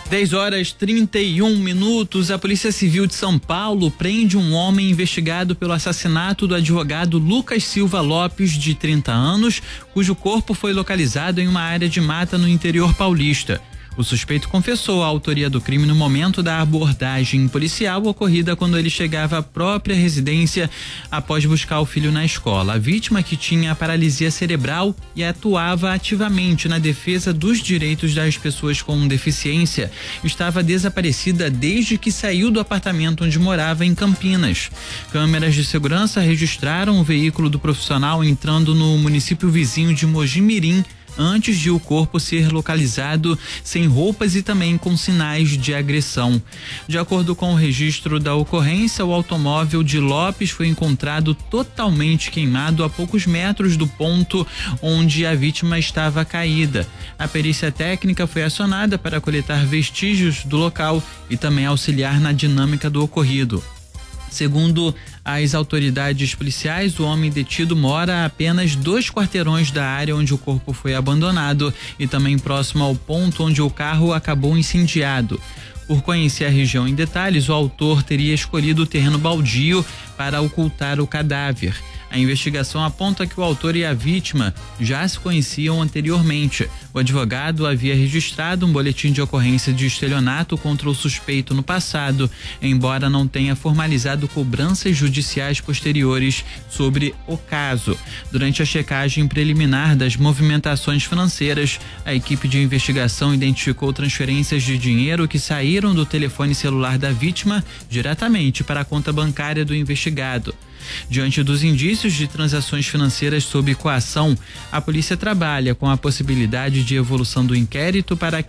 10h31. A Polícia Civil de São Paulo prende um homem investigado pelo assassinato do advogado Lucas Silva Lopes, de 30 anos, cujo corpo foi localizado em uma área de mata no interior paulista. O suspeito confessou a autoria do crime no momento da abordagem policial ocorrida quando ele chegava à própria residência após buscar o filho na escola. A vítima, que tinha paralisia cerebral e atuava ativamente na defesa dos direitos das pessoas com deficiência, estava desaparecida desde que saiu do apartamento onde morava em Campinas. Câmeras de segurança registraram o veículo do profissional entrando no município vizinho de Mojimirim, antes de o corpo ser localizado sem roupas e também com sinais de agressão. De acordo com o registro da ocorrência, o automóvel de Lopes foi encontrado totalmente queimado a poucos metros do ponto onde a vítima estava caída. A perícia técnica foi acionada para coletar vestígios do local e também auxiliar na dinâmica do ocorrido. Segundo as autoridades policiais, o homem detido mora a apenas 2 quarteirões da área onde o corpo foi abandonado e também próximo ao ponto onde o carro acabou incendiado. Por conhecer a região em detalhes, o autor teria escolhido o terreno baldio para ocultar o cadáver. A investigação aponta que o autor e a vítima já se conheciam anteriormente. O advogado havia registrado um boletim de ocorrência de estelionato contra o suspeito no passado, embora não tenha formalizado cobranças judiciais posteriores sobre o caso. Durante a checagem preliminar das movimentações financeiras, a equipe de investigação identificou transferências de dinheiro que saíram do telefone celular da vítima diretamente para a conta bancária do investigado. Diante dos indícios de transações financeiras sob coação, a polícia trabalha com a possibilidade de evolução do inquérito para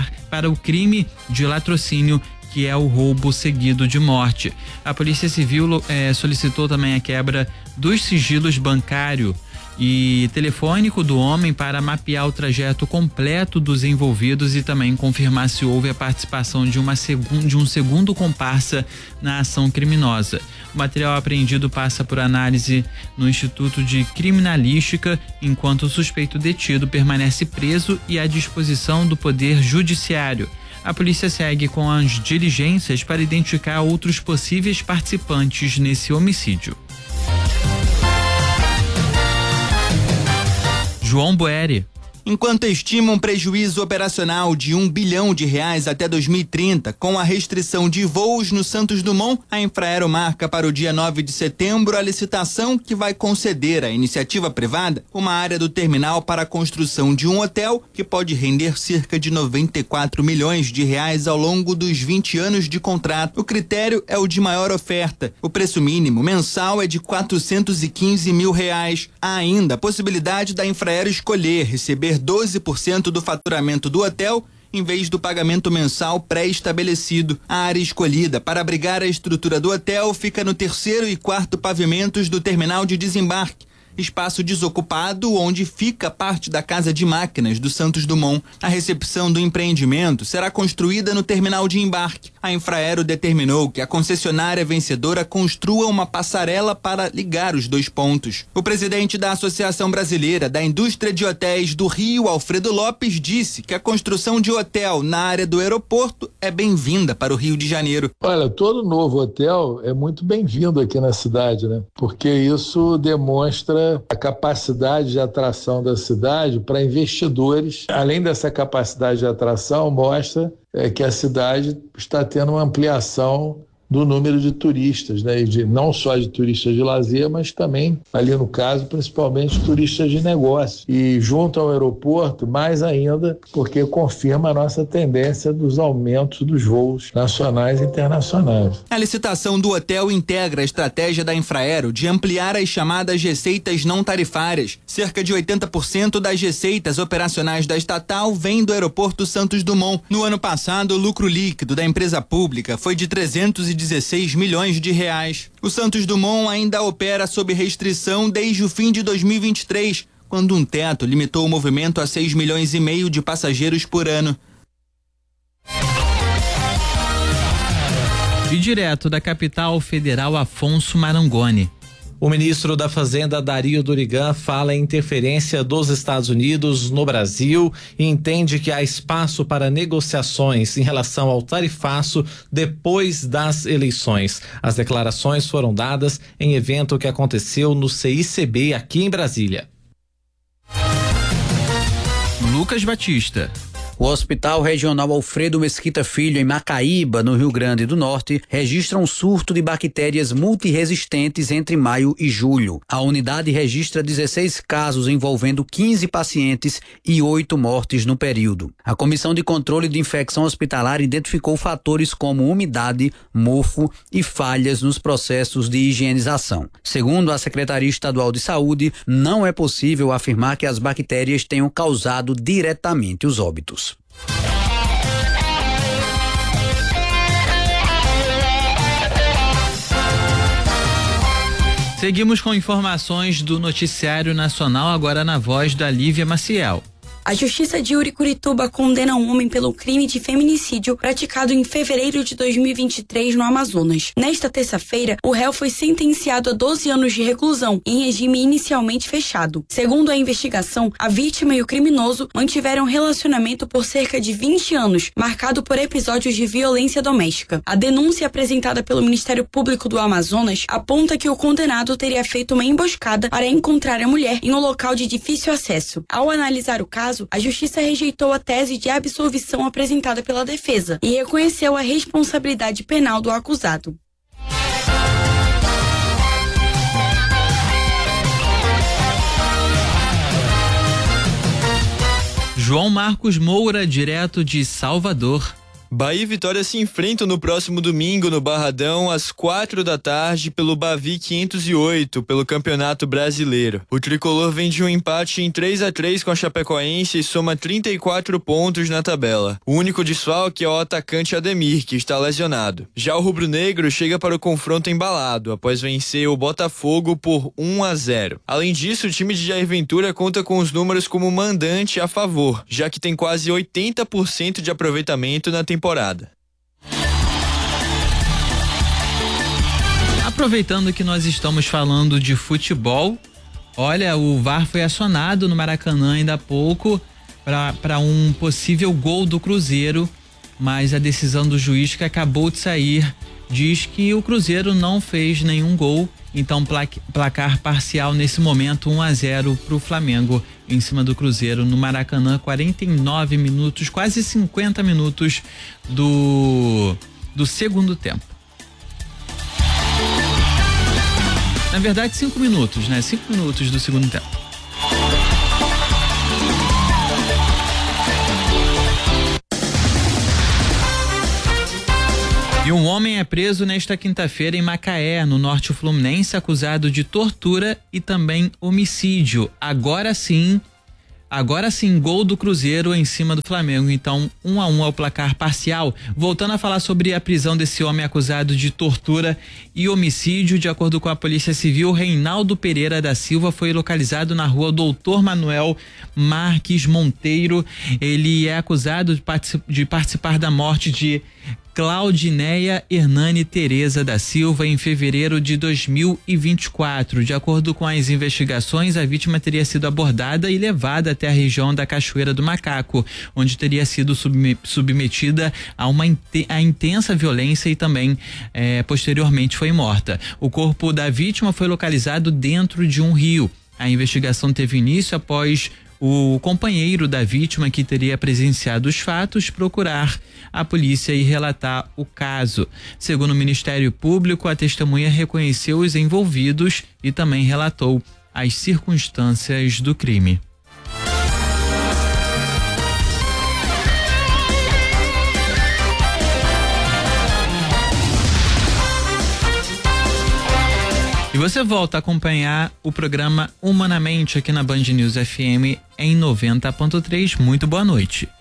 o crime de latrocínio, que é o roubo seguido de morte. A Polícia Civil solicitou também a quebra dos sigilos bancário e telefônico do homem para mapear o trajeto completo dos envolvidos e também confirmar se houve a participação de um segundo comparsa na ação criminosa. O material apreendido passa por análise no Instituto de Criminalística, enquanto o suspeito detido permanece preso e à disposição do Poder Judiciário. A polícia segue com as diligências para identificar outros possíveis participantes nesse homicídio. João Boeri. Enquanto estima um prejuízo operacional de R$1 bilhão até 2030, com a restrição de voos no Santos Dumont, a Infraero marca para o dia 9 de setembro a licitação que vai conceder à iniciativa privada uma área do terminal para a construção de um hotel que pode render cerca de R$94 milhões ao longo dos 20 anos de contrato. O critério é o de maior oferta. O preço mínimo mensal é de R$415 mil. Há ainda a possibilidade da Infraero escolher receber 12% do faturamento do hotel em vez do pagamento mensal pré-estabelecido. A área escolhida para abrigar a estrutura do hotel fica no 3º e 4º pavimentos do terminal de desembarque, espaço desocupado onde fica parte da casa de máquinas do Santos Dumont. A recepção do empreendimento será construída no terminal de embarque. A Infraero determinou que a concessionária vencedora construa uma passarela para ligar os 2 pontos. O presidente da Associação Brasileira da Indústria de Hotéis do Rio, Alfredo Lopes, disse que a construção de hotel na área do aeroporto é bem-vinda para o Rio de Janeiro. Olha, todo novo hotel é muito bem-vindo aqui na cidade, né? Porque isso demonstra a capacidade de atração da cidade para investidores. Além dessa capacidade de atração, mostra que a cidade está tendo uma ampliação do número de turistas, né? E não só de turistas de lazer, mas também, ali no caso, principalmente turistas de negócio. E junto ao aeroporto, mais ainda, porque confirma a nossa tendência dos aumentos dos voos nacionais e internacionais. A licitação do hotel integra a estratégia da Infraero de ampliar as chamadas receitas não tarifárias. Cerca de 80% das receitas operacionais da estatal vem do aeroporto Santos Dumont. No ano passado, o lucro líquido da empresa pública foi de R$316 milhões. O Santos Dumont ainda opera sob restrição desde o fim de 2023, quando um teto limitou o movimento a 6,5 milhões de passageiros por ano. E direto da capital federal, Afonso Marangoni. O ministro da Fazenda, Dario Durigan, fala em interferência dos Estados Unidos no Brasil e entende que há espaço para negociações em relação ao tarifaço depois das eleições. As declarações foram dadas em evento que aconteceu no CICB aqui em Brasília. Lucas Batista. O Hospital Regional Alfredo Mesquita Filho, em Macaíba, no Rio Grande do Norte, registra um surto de bactérias multiresistentes entre maio e julho. A unidade registra 16 casos envolvendo 15 pacientes e 8 mortes no período. A Comissão de Controle de Infecção Hospitalar identificou fatores como umidade, mofo e falhas nos processos de higienização. Segundo a Secretaria Estadual de Saúde, não é possível afirmar que as bactérias tenham causado diretamente os óbitos. Seguimos com informações do Noticiário Nacional, agora na voz da Lívia Maciel. A Justiça de Uricurituba condena um homem pelo crime de feminicídio praticado em fevereiro de 2023 no Amazonas. Nesta terça-feira, o réu foi sentenciado a 12 anos de reclusão, em regime inicialmente fechado. Segundo a investigação, a vítima e o criminoso mantiveram relacionamento por cerca de 20 anos, marcado por episódios de violência doméstica. A denúncia apresentada pelo Ministério Público do Amazonas aponta que o condenado teria feito uma emboscada para encontrar a mulher em um local de difícil acesso. Ao analisar o caso, a Justiça rejeitou a tese de absolvição apresentada pela defesa e reconheceu a responsabilidade penal do acusado. João Marcos Moura, direto de Salvador. Bahia e Vitória se enfrentam no próximo domingo no Barradão às 16h pelo Bavi 508 pelo Campeonato Brasileiro. O tricolor vem de um empate em 3-3 com a Chapecoense e soma 34 pontos na tabela. O único desfalque é o atacante Ademir, que está lesionado. Já o rubro-negro chega para o confronto embalado após vencer o Botafogo por 1-0. Além disso, o time de Jair Ventura conta com os números como mandante a favor, já que tem quase 80% de aproveitamento na temporada. Aproveitando que nós estamos falando de futebol, olha, o VAR foi acionado no Maracanã ainda há pouco para um possível gol do Cruzeiro, mas a decisão do juiz que acabou de sair diz que o Cruzeiro não fez nenhum gol, então placar parcial nesse momento 1-0 para o Flamengo em cima do Cruzeiro no Maracanã, 49 minutos, quase 50 minutos do segundo tempo. Na verdade 5 minutos, né? 5 minutos do segundo tempo. E um homem é preso nesta quinta-feira em Macaé, no norte fluminense, acusado de tortura e também homicídio. Agora sim, gol do Cruzeiro em cima do Flamengo. Então, 1-1 é o placar parcial. Voltando a falar sobre a prisão desse homem acusado de tortura e homicídio, de acordo com a Polícia Civil, Reinaldo Pereira da Silva foi localizado na rua Doutor Manuel Marques Monteiro. Ele é acusado de participar da morte de Claudineia Hernani Tereza da Silva em fevereiro de 2024. De acordo com as investigações, a vítima teria sido abordada e levada até a região da Cachoeira do Macaco, onde teria sido submetida a intensa violência e também posteriormente foi morta. O corpo da vítima foi localizado dentro de um rio. A investigação teve início após o companheiro da vítima, que teria presenciado os fatos, procurar a polícia e relatar o caso. Segundo o Ministério Público, a testemunha reconheceu os envolvidos e também relatou as circunstâncias do crime. E você volta a acompanhar o programa Humanamente aqui na Band News FM em 90.3. Muito boa noite.